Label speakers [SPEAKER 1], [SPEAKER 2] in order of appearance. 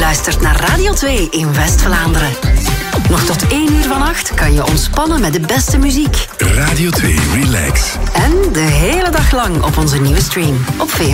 [SPEAKER 1] luistert naar Radio 2 in West-Vlaanderen. Nog tot 1 uur vannacht kan je ontspannen met de beste muziek.
[SPEAKER 2] Radio 2 Relax.
[SPEAKER 1] En de hele dag lang op onze nieuwe stream op VRT.